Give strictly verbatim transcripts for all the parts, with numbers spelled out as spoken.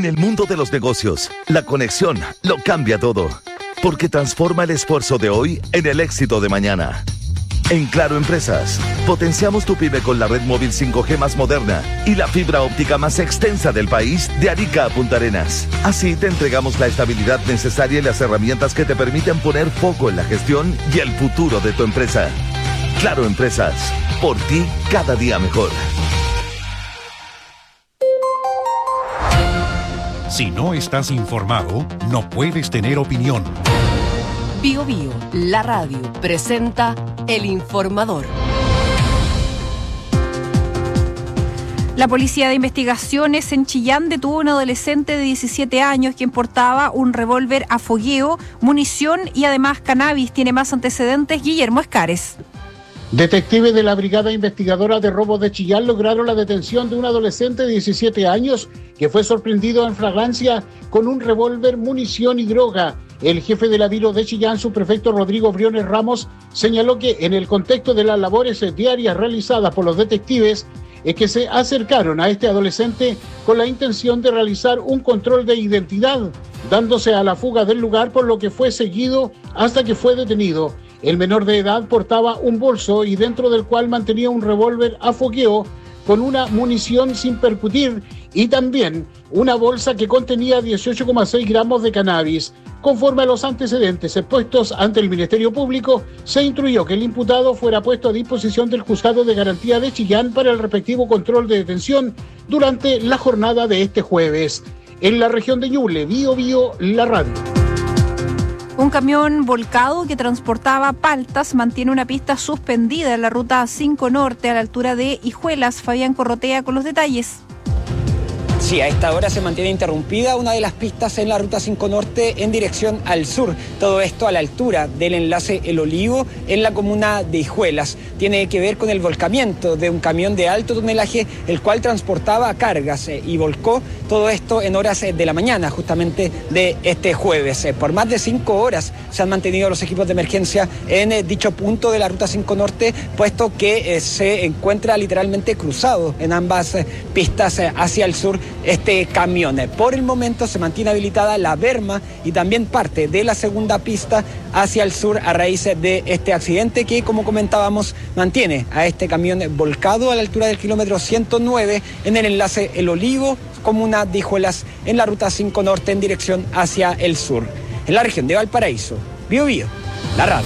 En el mundo de los negocios, la conexión lo cambia todo, porque transforma el esfuerzo de hoy en el éxito de mañana. En Claro Empresas, potenciamos tu pyme con la red móvil cinco G más moderna y la fibra óptica más extensa del país, de Arica a Punta Arenas. Así te entregamos la estabilidad necesaria y las herramientas que te permiten poner foco en la gestión y el futuro de tu empresa. Claro Empresas, por ti cada día mejor. Si no estás informado, no puedes tener opinión. Bio Bio, la radio, presenta El Informador. La Policía de Investigaciones en Chillán detuvo a un adolescente de diecisiete años quien portaba un revólver a fogueo, munición y además cannabis. Tiene más antecedentes Guillermo Escares. Detectives de la Brigada Investigadora de Robos de Chillán lograron la detención de un adolescente de diecisiete años que fue sorprendido en flagrancia con un revólver, munición y droga. El jefe de la Viro de Chillán, subprefecto Rodrigo Briones Ramos, señaló que en el contexto de las labores diarias realizadas por los detectives es que se acercaron a este adolescente con la intención de realizar un control de identidad, dándose a la fuga del lugar, por lo que fue seguido hasta que fue detenido. El menor de edad portaba un bolso y dentro del cual mantenía un revólver a fogueo con una munición sin percutir y también una bolsa que contenía dieciocho coma seis gramos de cannabis. Conforme a los antecedentes expuestos ante el Ministerio Público, se instruyó que el imputado fuera puesto a disposición del Juzgado de Garantía de Chillán para el respectivo control de detención durante la jornada de este jueves. En la región de Ñuble, Bio Bio, la radio. Un camión volcado que transportaba paltas mantiene una pista suspendida en la ruta cinco Norte a la altura de Hijuelas. Fabián Corrotea con los detalles. Sí, a esta hora se mantiene interrumpida una de las pistas en la ruta cinco Norte en dirección al sur. Todo esto a la altura del enlace El Olivo en la comuna de Hijuelas. Tiene que ver con el volcamiento de un camión de alto tonelaje, el cual transportaba cargas eh, y volcó todo esto en horas eh, de la mañana, justamente de este jueves. Eh, por más de cinco horas se han mantenido los equipos de emergencia en eh, dicho punto de la ruta cinco Norte, puesto que eh, se encuentra literalmente cruzado en ambas eh, pistas eh, hacia el sur este camión. Por el momento se mantiene habilitada la berma y también parte de la segunda pista hacia el sur a raíz de este accidente que, como comentábamos, mantiene a este camión volcado a la altura del kilómetro ciento nueve en el enlace El Olivo, comuna de Hijuelas, en la ruta cinco Norte en dirección hacia el sur. En la región de Valparaíso, Bio Bio, la radio.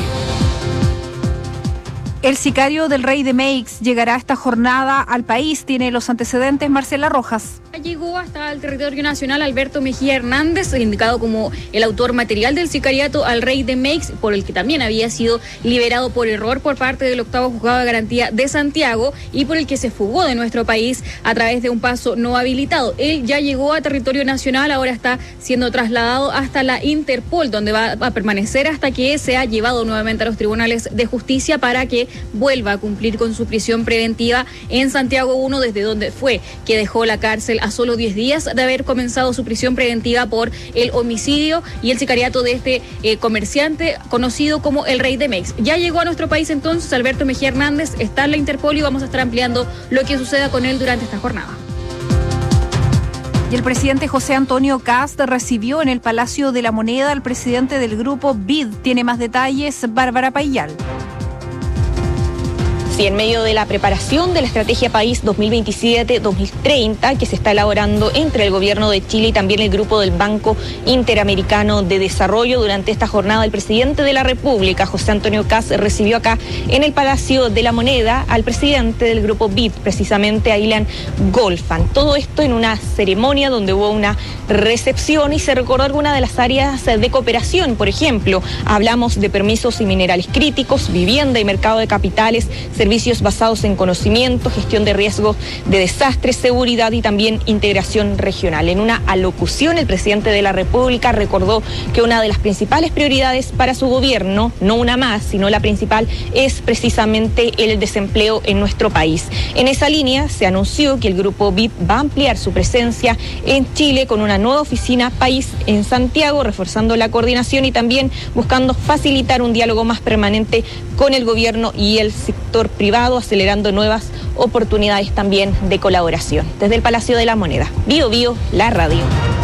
El sicario del Rey de Meix llegará esta jornada al país. Tiene los antecedentes Marcela Rojas. Llegó hasta el territorio nacional Alberto Mejía Hernández, indicado como el autor material del sicariato al Rey de Meix, por el que también había sido liberado por error por parte del octavo juzgado de garantía de Santiago y por el que se fugó de nuestro país a través de un paso no habilitado. Él ya llegó a territorio nacional, ahora está siendo trasladado hasta la Interpol, donde va a permanecer hasta que sea llevado nuevamente a los tribunales de justicia para que vuelva a cumplir con su prisión preventiva en Santiago uno, desde donde fue que dejó la cárcel a solo diez días de haber comenzado su prisión preventiva por el homicidio y el sicariato de este eh, comerciante conocido como el Rey de Meix. Ya llegó a nuestro país entonces Alberto Mejía Hernández, está en la Interpol y vamos a estar ampliando lo que suceda con él durante esta jornada. Y el presidente José Antonio Kast recibió en el Palacio de la Moneda al presidente del grupo B I D. Tiene más detalles Bárbara Payal. Sí, en medio de la preparación de la Estrategia País dos mil veintisiete dos mil treinta que se está elaborando entre el gobierno de Chile y también el grupo del Banco Interamericano de Desarrollo, durante esta jornada el presidente de la República, José Antonio Kast, recibió acá en el Palacio de la Moneda al presidente del grupo B I D, precisamente a Ilan Golfan. Todo esto en una ceremonia donde hubo una recepción y se recordó algunas de las áreas de cooperación. Por ejemplo, hablamos de permisos y minerales críticos, vivienda y mercado de capitales, servicios basados en conocimiento, gestión de riesgos de desastres, seguridad y también integración regional. En una alocución, el presidente de la República recordó que una de las principales prioridades para su gobierno, no una más, sino la principal, es precisamente el desempleo en nuestro país. En esa línea, se anunció que el grupo B I D va a ampliar su presencia en Chile con una nueva oficina país en Santiago, reforzando la coordinación y también buscando facilitar un diálogo más permanente con el gobierno y el sector privado, acelerando nuevas oportunidades también de colaboración. Desde el Palacio de la Moneda, Bio Bio, la radio.